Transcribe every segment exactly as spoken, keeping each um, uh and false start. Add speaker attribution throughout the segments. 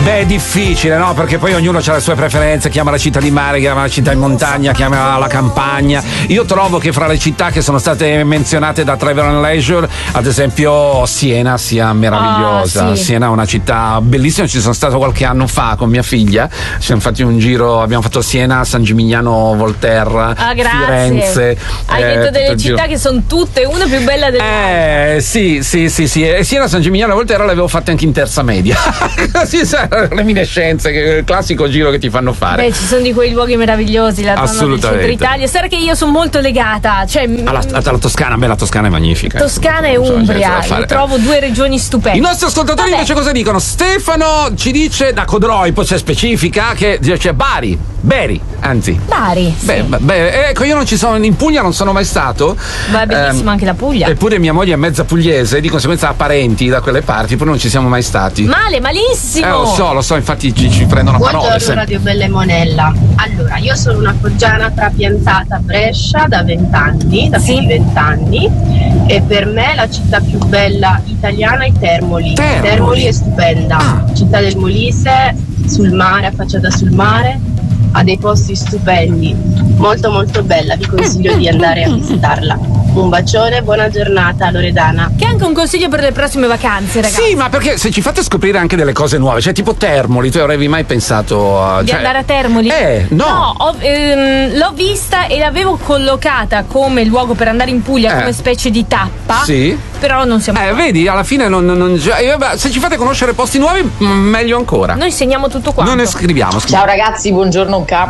Speaker 1: Beh, è difficile, no? Perché poi ognuno ha le sue preferenze, chiama la città di mare, chiama la città in montagna, chiama la campagna. Io trovo che fra le città che sono state menzionate da Travel and Leisure, ad esempio Siena sia meravigliosa.
Speaker 2: Ah, sì.
Speaker 1: Siena è una città bellissima, ci sono stato qualche anno fa con mia figlia, ci siamo fatti un giro, abbiamo fatto Siena, San Gimignano, Volterra,
Speaker 2: ah, grazie.
Speaker 1: Firenze.
Speaker 2: Hai
Speaker 1: eh,
Speaker 2: detto delle città
Speaker 1: giro.
Speaker 2: che sono tutte una più bella dell'altra.
Speaker 1: Eh sì, sì, sì, sì. E Siena, San Gimignano e Volterra le avevo fatte anche in terza media. Così sai, reminiscenze, il classico giro che ti fanno fare.
Speaker 2: Beh, ci sono di quei luoghi meraviliosi, la zona del centro Italia. Sarà che io sono molto legata, cioè
Speaker 1: alla, alla Toscana, beh, la Toscana è magnifica.
Speaker 2: Toscana e Umbria, io trovo due regioni stupende.
Speaker 1: I nostri ascoltatori Vabbè. invece cosa dicono? Stefano ci dice da Codroi, poi c'è specifica che dice Bari, Bari, anzi.
Speaker 2: Bari.
Speaker 1: Beh,
Speaker 2: sì.
Speaker 1: beh, ecco, io non ci sono in Puglia, non sono mai stato.
Speaker 2: Ma è bellissima eh, anche la Puglia.
Speaker 1: Eppure mia moglie è mezza pugliese, di conseguenza ha parenti da quelle parti, poi non ci siamo mai stati.
Speaker 2: Male, malissimo.
Speaker 1: Eh, lo so, lo so, infatti ci, ci prendono
Speaker 3: Buongiorno,
Speaker 1: parole.
Speaker 3: Buongiorno Radio Bella e Monella. Allora, io sono una foggiana trapiantata a Brescia da vent'anni, da
Speaker 2: sì.
Speaker 3: più di vent'anni, e per me la città più bella italiana è Termoli.
Speaker 1: Termoli,
Speaker 3: Termoli è stupenda,
Speaker 1: ah.
Speaker 3: città del Molise, sul mare, affacciata sul mare, ha dei posti stupendi, molto molto bella, vi consiglio di andare a visitarla. Un bacione, buona giornata Loredana.
Speaker 2: Che è anche un consiglio per le prossime vacanze, ragazzi.
Speaker 1: Sì, ma perché se ci fate scoprire anche delle cose nuove, cioè tipo Termoli, tu avevi mai pensato a,
Speaker 2: di
Speaker 1: cioè,
Speaker 2: andare a Termoli?
Speaker 1: Eh, no.
Speaker 2: No, ho, ehm, l'ho vista e l'avevo collocata come luogo per andare in Puglia,
Speaker 1: eh.
Speaker 2: come specie di tappa.
Speaker 1: Sì.
Speaker 2: Però non siamo.
Speaker 1: Eh, vedi, alla fine non. non, non se ci fate conoscere posti nuovi, meglio ancora.
Speaker 2: Noi segniamo tutto quanto.
Speaker 1: Non ne scriviamo. scriviamo.
Speaker 4: Ciao ragazzi, buongiorno K.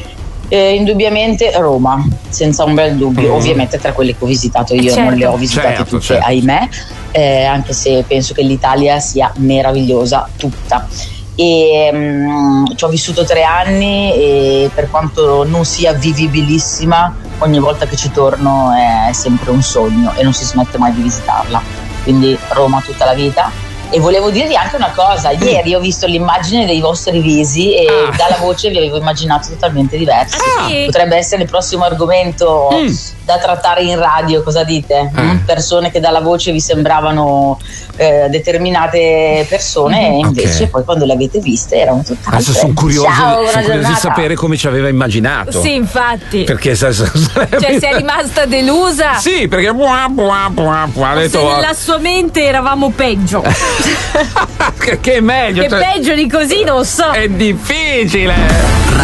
Speaker 4: Eh, indubbiamente Roma, senza un bel dubbio, mm. ovviamente tra quelle che ho visitato io certo. non le ho visitate
Speaker 1: certo,
Speaker 4: tutte,
Speaker 1: certo.
Speaker 4: ahimè, eh, anche se penso che l'Italia sia meravigliosa tutta. E um, ci ho vissuto tre anni e per quanto non sia vivibilissima, ogni volta che ci torno è sempre un sogno e non si smette mai di visitarla. Quindi Roma tutta la vita. E volevo dirvi anche una cosa, ieri ho visto l'immagine dei vostri visi e ah. dalla voce vi avevo immaginato totalmente diversi.
Speaker 2: Ah, sì.
Speaker 4: Potrebbe essere il prossimo argomento mm. da trattare in radio, cosa dite? Mm. Persone che dalla voce vi sembravano eh, determinate persone mm. e invece okay. poi quando le avete viste erano tutt'altre.
Speaker 1: Adesso sono curioso,
Speaker 4: Ciao,
Speaker 1: sono curioso di sapere come ci aveva immaginato.
Speaker 2: Sì, infatti.
Speaker 1: Perché sarebbe...
Speaker 2: Cioè sei rimasta delusa?
Speaker 1: Sì, perché buah, buah, buah, buah,
Speaker 2: detto... se nella sua mente eravamo peggio.
Speaker 1: che, che è meglio
Speaker 2: che
Speaker 1: cioè...
Speaker 2: peggio di così non so.
Speaker 1: È difficile.